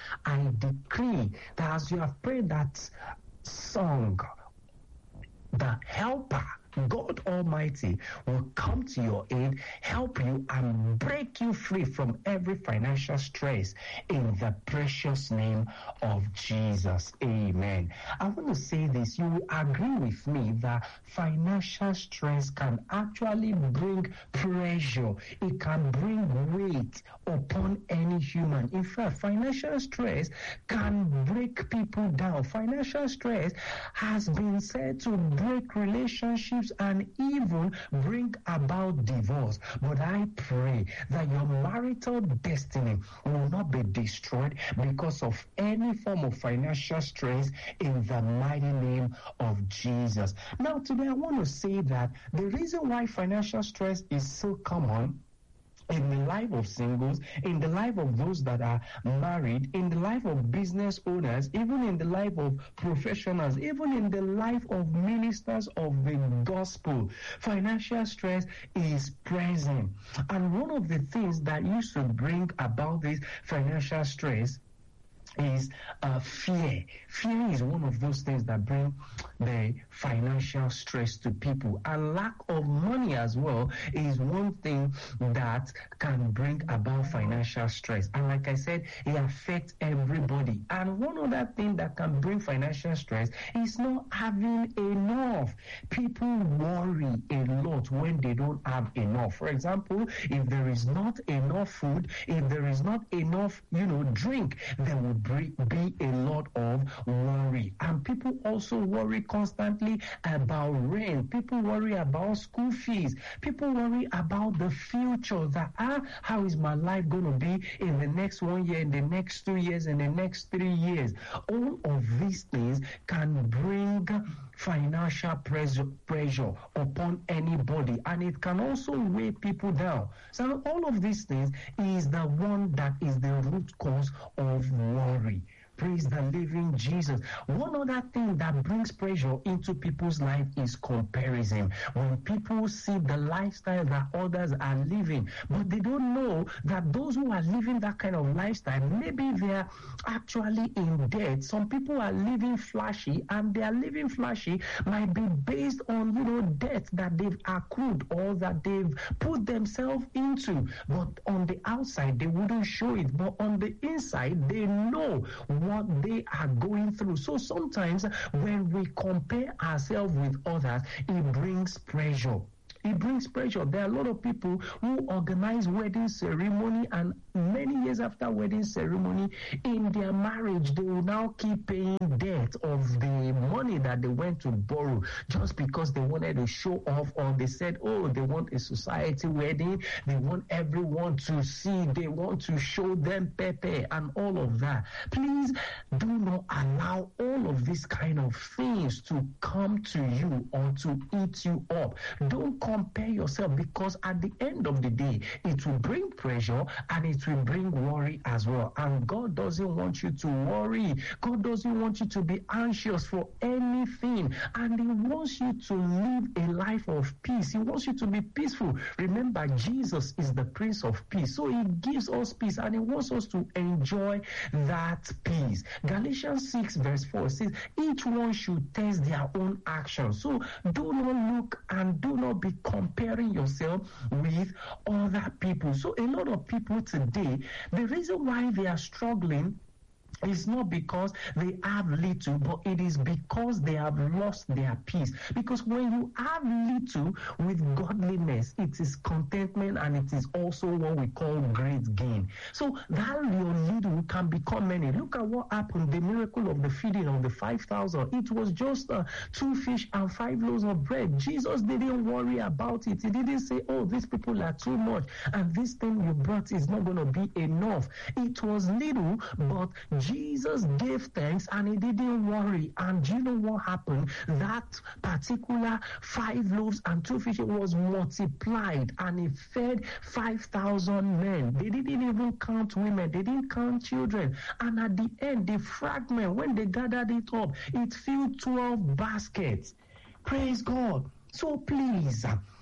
I decree that as you have prayed that song, the helper, God Almighty, will come to your aid, help you, and break you free from every financial stress in the precious name of Jesus. Amen. I want to say this. You will agree with me that financial stress can actually bring pressure. It can bring weight upon any human. In fact, financial stress can break people down. Financial stress has been said to break relationships and even bring about divorce. But I pray that your marital destiny will not be destroyed because of any form of financial stress in the mighty name of Jesus. Now, today I want to say that the reason why financial stress is so common in the life of singles, in the life of those that are married, in the life of business owners, even in the life of professionals, even in the life of ministers of the gospel, financial stress is present. And one of the things that used to bring about this financial stress is fear. Fear is one of those things that bring the financial stress to people. And lack of money as well is one thing that can bring about financial stress. And like I said, it affects everybody. And one other thing that can bring financial stress is not having enough. People worry a lot when they don't have enough. For example, if there is not enough food, if there is not enough, drink, there will be a lot of worry. And people also worry constantly about rent. People worry about school fees. People worry about the future, that how is my life going to be in the next 1 year, in the next 2 years, in the next 3 years. All of these things can bring financial pressure upon anybody, and it can also weigh people down. So all of these things is the one that is the root cause of worry. Praise the living Jesus. One other thing that brings pressure into people's life is comparison. When people see the lifestyle that others are living, but they don't know that those who are living that kind of lifestyle, maybe they are actually in debt. Some people are living flashy, and their living flashy might be based on, debt that they've accrued or that they've put themselves into. But on the outside, they wouldn't show it. But on the inside, they know what they are going through. So sometimes when we compare ourselves with others, it brings pressure. It brings pressure. There are a lot of people who organize wedding ceremony, and many years after wedding ceremony, in their marriage, they will now keep paying debt of the money that they went to borrow just because they wanted to show off, or they said, they want a society wedding. They want everyone to see. They want to show them pepe and all of that. Please do not allow all of these kind of things to come to you or to eat you up. Don't compare yourself, because at the end of the day, it will bring pressure and it will bring worry as well. And God doesn't want you to worry. God doesn't want you to be anxious for anything. And He wants you to live a life of peace. He wants you to be peaceful. Remember, Jesus is the Prince of Peace. So He gives us peace, and He wants us to enjoy that peace. Galatians 6 verse 4 says, each one should test their own actions. So do not look and do not be comparing yourself with other people. So a lot of people today, the reason why they are struggling It's not because they have little, but it is because they have lost their peace. Because when you have little with godliness, it is contentment, and it is also what we call great gain. So that your little can become many. Look at what happened, the miracle of the feeding of the 5,000. It was just 2 fish and 5 loaves of bread. Jesus didn't worry about it. He didn't say, oh, these people are too much, and this thing you brought is not going to be enough. It was little, but Jesus gave thanks, and he didn't worry. And do you know what happened? That particular 5 loaves and 2 fish was multiplied, and it fed 5,000 men. They didn't even count women. They didn't count children. And at the end, the fragment, when they gathered it up, it filled 12 baskets. Praise God. So please,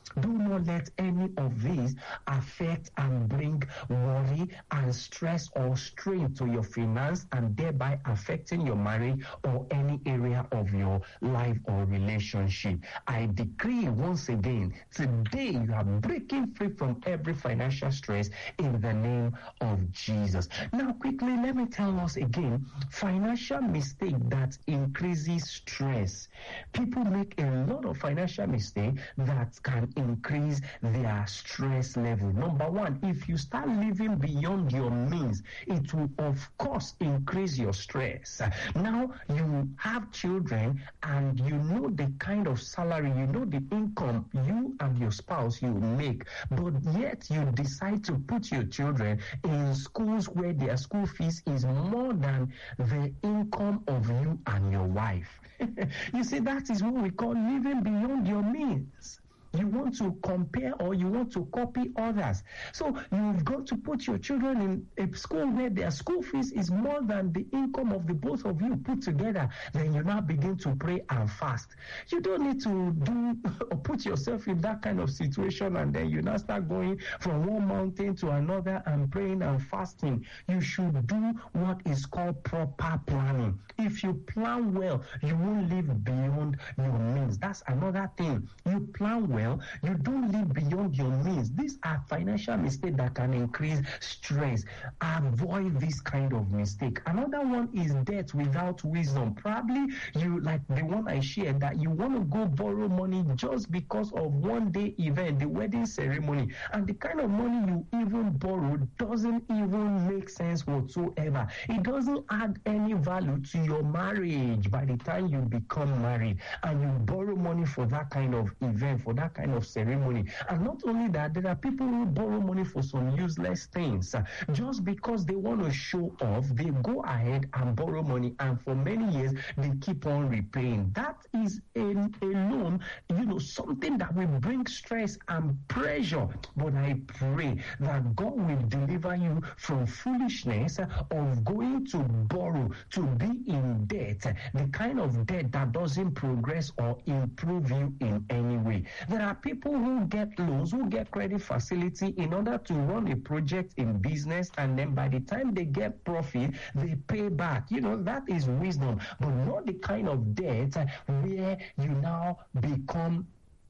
Do not let any of these affect and bring worry and stress or strain to your finance and thereby affecting your marriage or any area of your life or relationship. I decree once again, today you are breaking free from every financial stress in the name of Jesus. Now quickly, let me tell us again, financial mistake that increases stress. People make a lot of financial mistakes that can increase their stress level. Number one, if you start living beyond your means, it will of course increase your stress. Now you have children and you know the kind of salary, you know the income you and your spouse you make, but yet you decide to put your children in schools where their school fees is more than the income of you and your wife. You see, that is what we call living beyond your means. You want to compare or you want to copy others. So you've got to put your children in a school where their school fees is more than the income of the both of you put together. Then you now begin to pray and fast. You don't need to do or put yourself in that kind of situation and then you now start going from one mountain to another and praying and fasting. You should do what is called proper planning. If you plan well, you won't live beyond your means. That's another thing. You plan well, you don't live beyond your means. These are financial mistakes that can increase stress. Avoid this kind of mistake. Another one is debt without wisdom. Probably you, like the one I shared, that you want to go borrow money just because of one day event, the wedding ceremony, and the kind of money you even borrow doesn't even make sense whatsoever. It doesn't add any value to your marriage by the time you become married, and you borrow money for that kind of event, for that kind of ceremony. And not only that, there are people who borrow money for some useless things. Just because they want to show off, they go ahead and borrow money, and for many years they keep on repaying. That is alone, something that will bring stress and pressure. But I pray that God will deliver you from foolishness of going to borrow, to be in debt, the kind of debt that doesn't progress or improve you in any way. There are people who get loans, who get credit facility in order to run a project in business, and then by the time they get profit, they pay back. That is wisdom, but not the kind of debt where you now become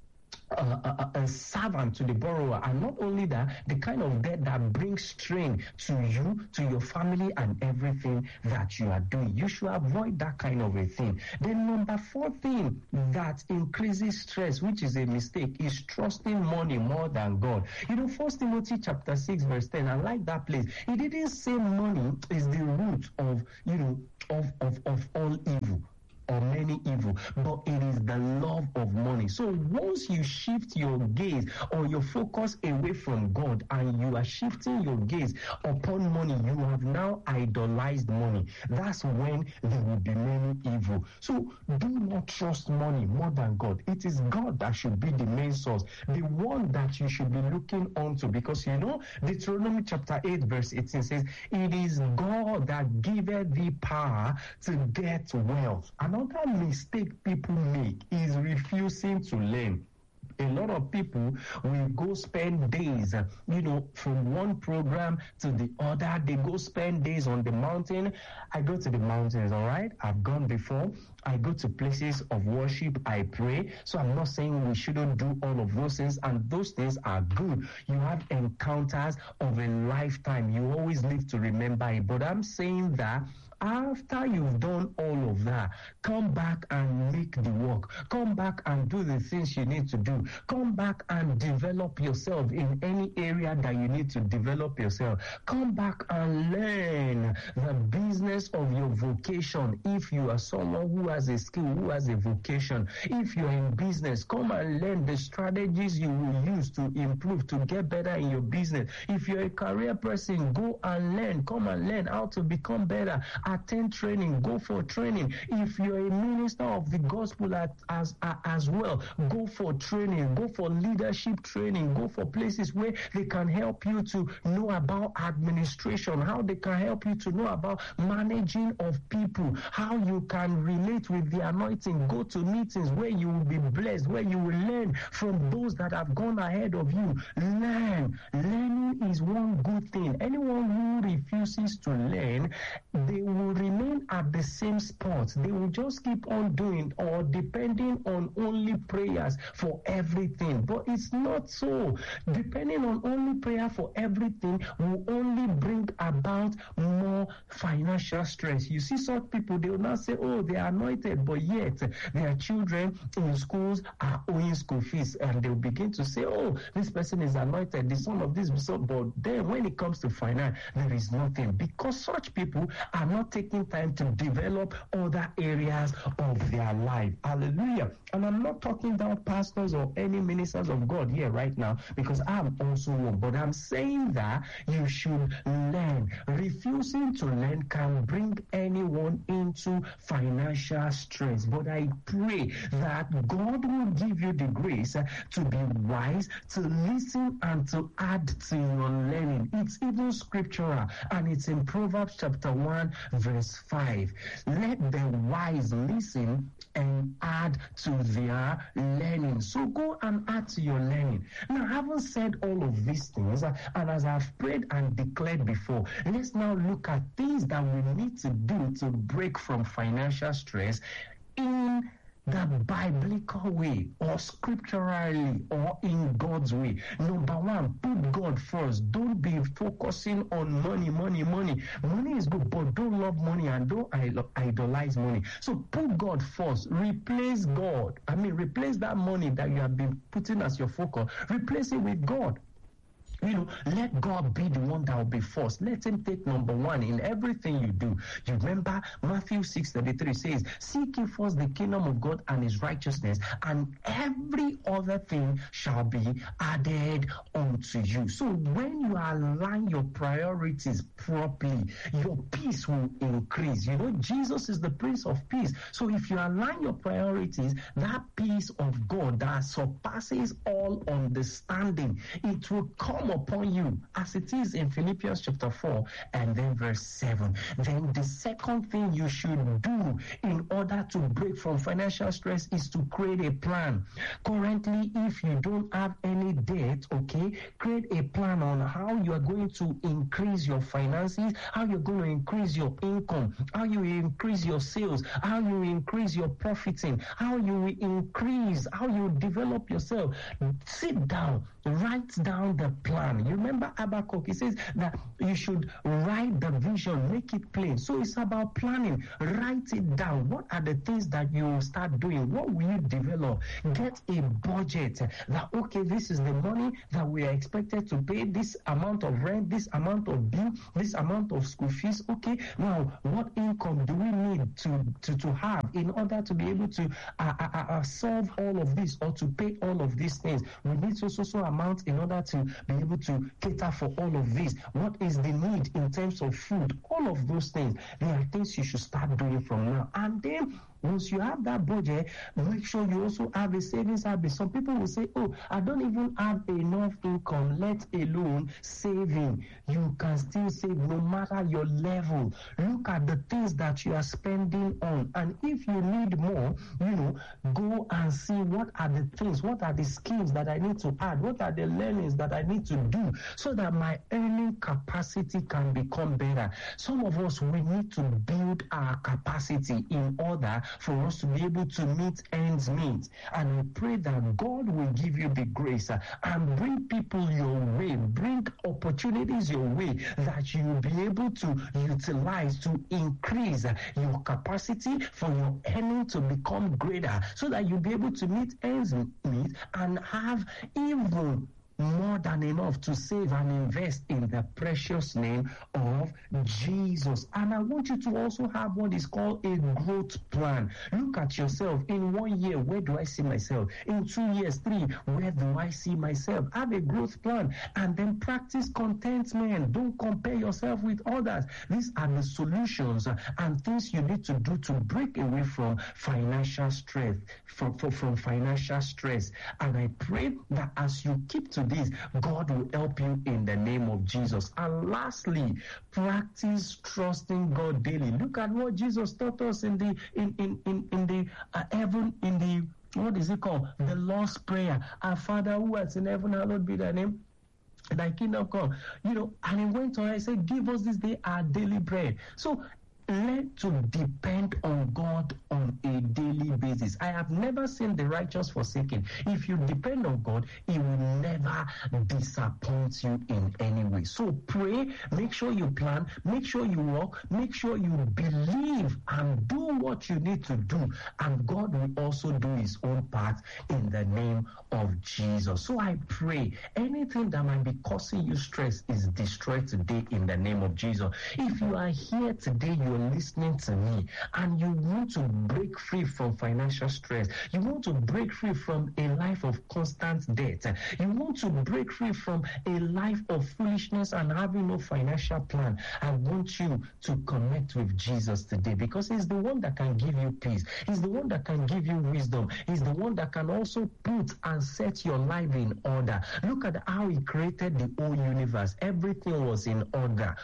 a servant to the borrower. And not only that, the kind of debt that brings strain to you, to your family, and everything that you are doing. You should avoid that kind of a thing. Then number 4 thing that increases stress, which is a mistake, is trusting money more than God. 1 Timothy chapter 6 verse 10, I like that place. It didn't say money is the root of all evil or many evil, but it is the love of money. So once you shift your gaze or your focus away from God and you are shifting your gaze upon money, you have now idolized money. That's when there will be many evil. So do not trust money more than God. It is God that should be the main source, the one that you should be looking onto, because Deuteronomy chapter 8 verse 18 says, it is God that giveth thee power to get wealth. Another mistake people make is refusing to learn. A lot of people will go spend days, from one program to the other. They go spend days on the mountain. I go to the mountains, all right? I've gone before. I go to places of worship. I pray. So I'm not saying we shouldn't do all of those things, and those things are good. You have encounters of a lifetime. You always live to remember it. But I'm saying that after you've done all of that, come back and make the work. Come back and do the things you need to do. Come back and develop yourself in any area that you need to develop yourself. Come back and learn the business of your vocation. If you are someone who has a skill, who has a vocation, if you're in business, come and learn the strategies you will use to improve, to get better in your business. If you're a career person, go and learn. Come and learn how to become better attend training, go for training. If you're a minister of the gospel as well, go for training, go for leadership training, go for places where they can help you to know about administration, how they can help you to know about managing of people, how you can relate with the anointing. Go to meetings where you will be blessed, where you will learn from those that have gone ahead of you. Learning is one good thing. Anyone who refuses to learn, they will remain at the same spot. They will just keep on doing or depending on only prayers for everything. But it's not so. Depending on only prayer for everything will only bring about more financial stress. You see such people, they will not say, oh, they are anointed, but yet their children in schools are owing school fees, and they'll begin to say, oh, this person is anointed, the son of this, but then when it comes to finance, there is nothing, because such people are not taking time to develop other areas of their life. Hallelujah. And I'm not talking down pastors or any ministers of God here right now, because I'm also one, but I'm saying that you should learn. Refusing to learn can bring anyone into financial stress, but I pray that God will give you the grace to be wise, to listen, and to add to your learning. It's even scriptural, and it's in Proverbs chapter 1 verse 5. Let the wise listen and add to their learning. So go and add to your learning. Now, having said all of these things, and as I've prayed and declared before, let's now look at things that we need to do to break from financial stress in the biblical way, or scripturally, or in God's way. Number one, put God first. Don't be focusing on money. Money is good, but don't love money and don't idolize money. So put God first. Replace God. Replace that money that you have been putting as your focus. Replace it with God. Let God be the one that will be first. Let him take number one in everything you do. You remember Matthew 6:33 says, seek ye first the kingdom of God and his righteousness, and every other thing shall be added unto you. So when you align your priorities properly, your peace will increase. Jesus is the Prince of Peace. So if you align your priorities, that peace of God that surpasses all understanding, it will come upon you, as it is in Philippians chapter 4 and then verse 7. Then the second thing you should do in order to break from financial stress is to create a plan. Currently, if you don't have any debt, create a plan on how you are going to increase your finances, how you're going to increase your income, how you increase your sales, how you increase your profiting, how you increase, how you develop yourself. Sit down, write down the plan. You remember Habakkuk, he says that you should write the vision, make it plain. So it's about planning. Write it down. What are the things that you will start doing? What will you develop? Get a budget that, this is the money that we are expected to pay, this amount of rent, this amount of bill, this amount of school fees. Now what income do we need to have in order to be able to solve all of this, or to pay all of these things? We need so amount in order to be able to cater for all of this. What is the need in terms of food? All of those things, they are things you should start doing from now. And then once you have that budget, make sure you also have a savings habit. Some people will say, I don't even have enough income, let alone saving. You can still save no matter your level. Look at the things that you are spending on. And if you need more, go and see what are the things, what are the skills that I need to add, what are the learnings that I need to do so that my earning capacity can become better. Some of us, we need to build our capacity in order for us to be able to meet ends meet. And we pray that God will give you the grace and bring people your way, bring opportunities your way that you will be able to utilize to increase your capacity for your earning to become greater, so that you'll be able to meet ends meet and have even more than enough to save and invest in the precious name of Jesus. And I want you to also have what is called a growth plan. Look at yourself. In 1 year, where do I see myself? In 2 years, 3, where do I see myself? Have a growth plan and then practice contentment. Don't compare yourself with others. These are the solutions and things you need to do to break away from financial stress, from financial stress. And I pray that as you keep to this, God will help you in the name of Jesus. And lastly, practice trusting God daily. Look at what Jesus taught us in the heaven, in the, what is it called? The Lord's Prayer. Our Father who art in heaven, hallowed be thy name. Thy kingdom come. And he went on and said, give us this day our daily bread. So learn to depend on God on a daily basis. I have never seen the righteous forsaken. If you depend on God, He will never disappoint you in any way. So pray, make sure you plan, make sure you walk, make sure you believe and do what you need to do. And God will also do His own part in the name of Jesus. So I pray anything that might be causing you stress is destroyed today in the name of Jesus. If you are here today, you're listening to me and you want to break free from financial stress, you want to break free from a life of constant debt, you want to break free from a life of foolishness and having no financial plan, I want you to connect with Jesus today, because He's the one that can give you peace. He's the one that can give you wisdom. He's the one that can also put and set your life in order. Look at how He created the whole universe. Everything was in order,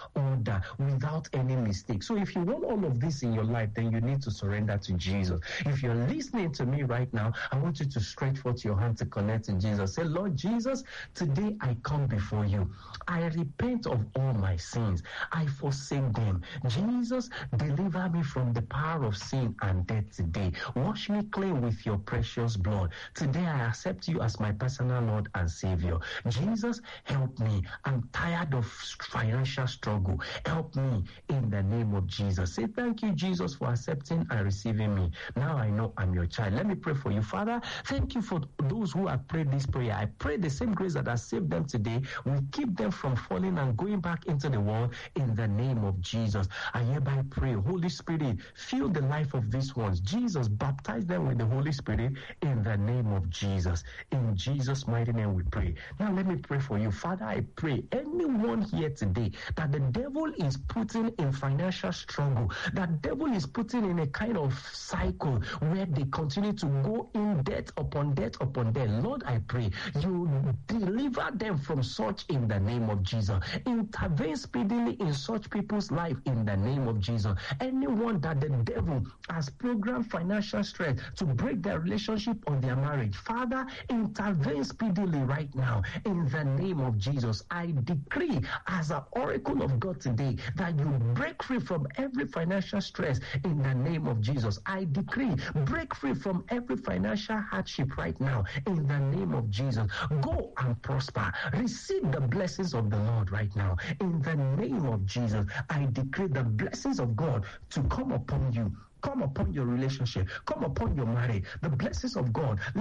without any mistake. So if you want all of this in your life, then you need to surrender to Jesus. If you're listening to me right now, I want you to stretch forth your hand to connect to Jesus. Say, Lord Jesus, today I come before you. I repent of all my sins. I forsake them. Jesus, deliver me from the power of sin and death today. Wash me clean with your precious blood. Today I accept you as my personal Lord and Savior. Jesus, help me. I'm tired of financial struggle. Help me in the name of Jesus. Say, thank you, Jesus, for accepting and receiving me. Now I know I'm your child. Let me pray for you. Father, thank you for those who have prayed this prayer. I pray the same grace that has saved them today will keep them from falling and going back into the world in the name of Jesus. I hereby pray, Holy Spirit, fill the life of these ones. Jesus, baptize them with the Holy Spirit in the name of Jesus. In Jesus' mighty name we pray. Now let me pray for you. Father, I pray anyone here today that the devil is putting in financial struggle, that devil is putting in a kind of cycle where they continue to go in debt upon debt upon debt. Lord, I pray you deliver them from such in the name of Jesus. Intervene speedily in such people's life in the name of Jesus. Anyone that the devil has programmed financial stress to break their relationship or their marriage, Father, intervene speedily right now in the name of Jesus. I decree as an oracle of God today that you break free from every financial stress in the name of Jesus. I decree break free from every financial hardship right now in the name of Jesus. Go and prosper. Receive the blessings of the Lord right now in the name of Jesus. I decree the blessings of God to come upon you, come upon your relationship, come upon your marriage, the blessings of God.